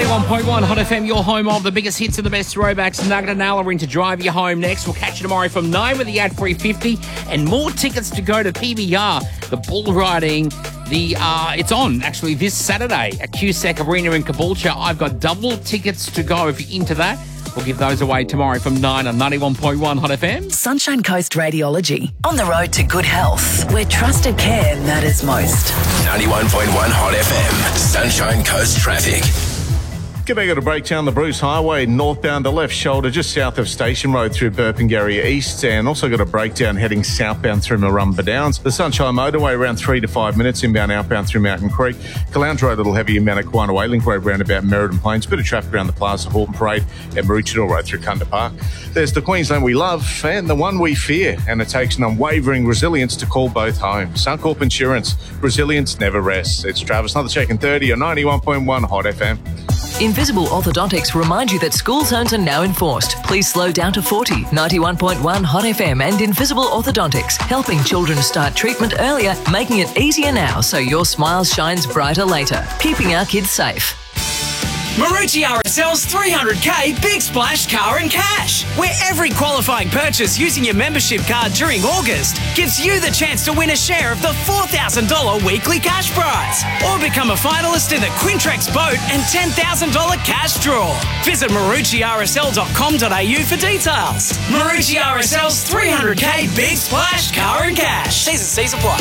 91.1 Hot FM, your home of the biggest hits and the best throwbacks. Nugget and Al are in to drive you home next. We'll catch you tomorrow from 9 with the ad free 50 and more tickets to go to PBR, the bull riding. It's on actually this Saturday at Cusack Arena in Caboolture. I've got double tickets to go if you're into that. We'll give those away tomorrow from 9 on 91.1 Hot FM. Sunshine Coast Radiology. On the road to good health, where trusted care matters most. 91.1 Hot FM. Sunshine Coast traffic. G'day, got to break down the Bruce Highway, northbound the left shoulder, just south of Station Road through Burpengary East, and also got a breakdown heading southbound through Marumba Downs. The Sunshine Motorway around 3 to 5 minutes, inbound, outbound through Mountain Creek. Caloundra Road, a little heavy inbound at Quina Way, Link Road roundabout Meriden Plains. Bit of traffic around the Plaza Horton Parade and Maroochydore Road through Kunda Park. There's the Queensland we love and the one we fear, and it takes an unwavering resilience to call both home. Suncorp Insurance, resilience never rests. It's Travis, another check in 30 on 91.1 Hot FM. Invisible Orthodontics remind you that school zones are now enforced. Please slow down to 40. 91.1 Hot FM and Invisible Orthodontics, helping children start treatment earlier, making it easier now so your smile shines brighter later. Keeping our kids safe. Marucci RSL's 300k Big Splash Car and Cash, where every qualifying purchase using your membership card during August gives you the chance to win a share of the $4,000 weekly cash prize, or become a finalist in the Quintrex boat and $10,000 cash draw. Visit MarucciRSL.com.au for details. Marucci RSL's 300k Big Splash Car and Cash. T's and C's apply.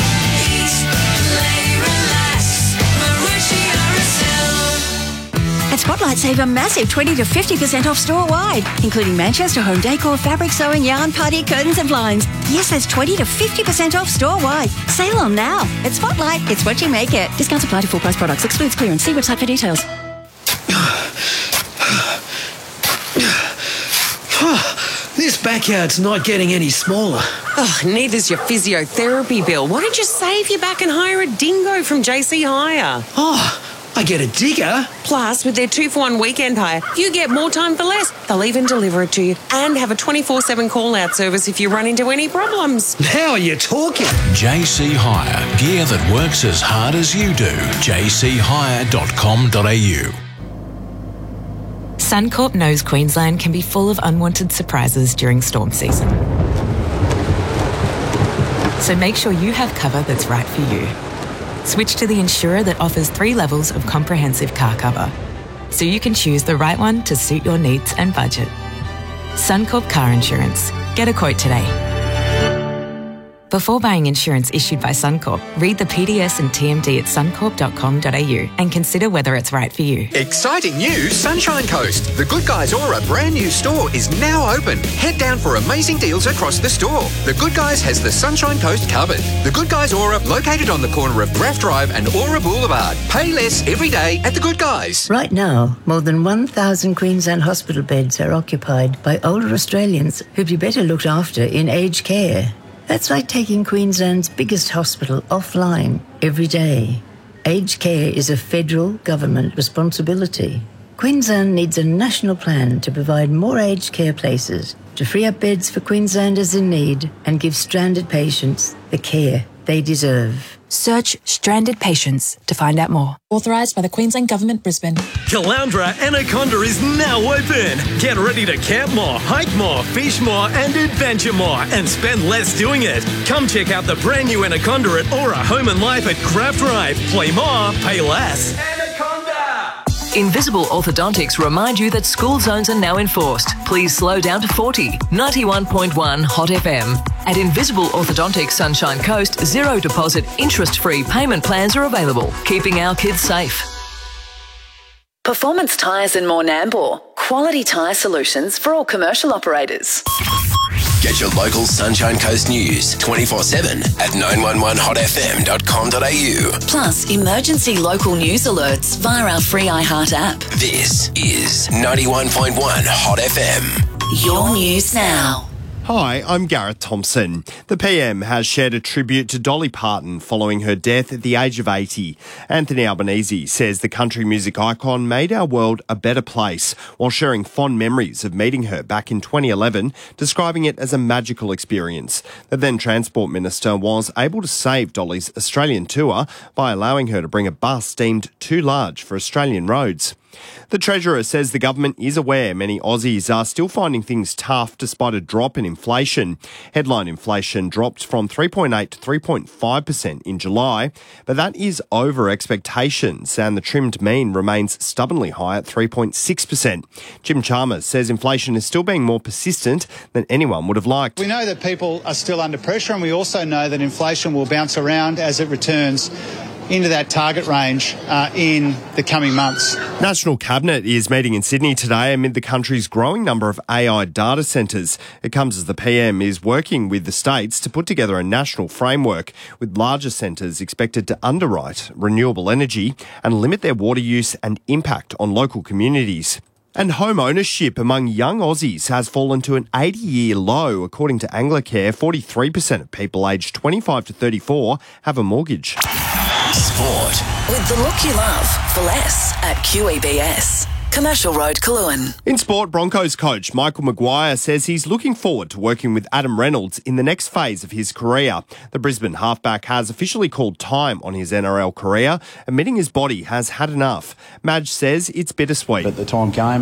At Spotlight, save a massive 20 to 50% off store-wide, including Manchester home decor, fabric sewing, yarn, party, curtains and blinds. Yes, that's 20 to 50% off store-wide. Sale on now. At Spotlight, it's what you make it. Discounts apply to full-price products. Excludes clearance. See website for details. This backyard's not getting any smaller. Oh, neither's your physiotherapy bill. Why don't you save your back and hire a dingo from JC Hire? Oh, I get a digger. Plus, with their 2-for-1 weekend hire, you get more time for less. They'll even deliver it to you and have a 24/7 call-out service if you run into any problems. Now you're talking. JC Hire. Gear that works as hard as you do. jchire.com.au. Suncorp knows Queensland can be full of unwanted surprises during storm season. So make sure you have cover that's right for you. Switch to the insurer that offers 3 levels of comprehensive car cover, so you can choose the right one to suit your needs and budget. Suncorp Car Insurance. Get a quote today. Before buying insurance issued by Suncorp, read the PDS and TMD at suncorp.com.au and consider whether it's right for you. Exciting news, Sunshine Coast. The Good Guys Aura brand new store is now open. Head down for amazing deals across the store. The Good Guys has the Sunshine Coast covered. The Good Guys Aura, located on the corner of Graff Drive and Aura Boulevard. Pay less every day at the Good Guys. Right now, more than 1,000 Queensland hospital beds are occupied by older Australians who'd be better looked after in aged care. That's like taking Queensland's biggest hospital offline every day. Aged care is a federal government responsibility. Queensland needs a national plan to provide more aged care places, to free up beds for Queenslanders in need and give stranded patients the care they deserve. Search Stranded Patients to find out more. Authorised by the Queensland Government, Brisbane. Caloundra Anaconda is now open. Get ready to camp more, hike more, fish more and adventure more and spend less doing it. Come check out the brand new Anaconda at Aura Home and Life at Graff Drive. Play more, pay less. Invisible Orthodontics remind you that school zones are now enforced. Please slow down to 40. 91.1 Hot FM. At Invisible Orthodontics Sunshine Coast, 0 deposit, interest-free payment plans are available, keeping our kids safe. Performance Tyres in Mornambor. Quality tyre solutions for all commercial operators. Get your local Sunshine Coast news 24/7 at 911hotfm.com.au. Plus, emergency local news alerts via our free iHeart app. This is 91.1 Hot FM. Your news now. Hi, I'm Gareth Thompson. The PM has shared a tribute to Dolly Parton following her death at the age of 80. Anthony Albanese says the country music icon made our world a better place while sharing fond memories of meeting her back in 2011, describing it as a magical experience. The then Transport Minister was able to save Dolly's Australian tour by allowing her to bring a bus deemed too large for Australian roads. The Treasurer says the government is aware many Aussies are still finding things tough despite a drop in inflation. Headline inflation dropped from 3.8 to 3.5% in July, but that is over expectations and the trimmed mean remains stubbornly high at 3.6%. Jim Chalmers says inflation is still being more persistent than anyone would have liked. We know that people are still under pressure, and we also know that inflation will bounce around as it returns into that target range in the coming months. National Cabinet is meeting in Sydney today amid the country's growing number of AI data centres. It comes as the PM is working with the states to put together a national framework, with larger centres expected to underwrite renewable energy and limit their water use and impact on local communities. And home ownership among young Aussies has fallen to an 80-year low. According to Anglicare, 43% of people aged 25 to 34 have a mortgage. Sport. With the look you love for less at QEBS. Commercial Road, Cologne. In sport, Broncos coach Michael Maguire says he's looking forward to working with Adam Reynolds in the next phase of his career. The Brisbane halfback has officially called time on his NRL career, admitting his body has had enough. Madge says it's bittersweet. But the time came.